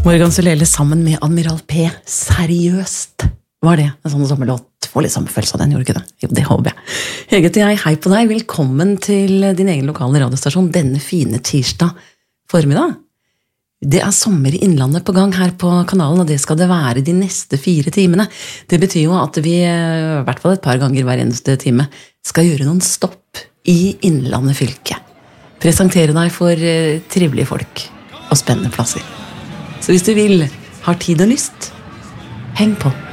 Morgan Solele sammen med Admiral P. Seriøst var det en sånn sommerlåt. Får litt sommerfølelse av den, gjorde ikke det? Jo, det håper jeg. Hege til jeg, hei på deg. Velkommen til din egen lokale radiostasjon denne fine tirsdag formiddag. Det er sommer i Innlandet på gang her på kanalen, og det skal det være de neste 4 timene. Det betyr jo at vi, i hvert fall et par ganger hver eneste time, skal gjøre noen stopp i Innlandet fylke. Presentere deg for trivelige folk og spennende plasser. Så hvis du vil, har tid og lyst, heng på.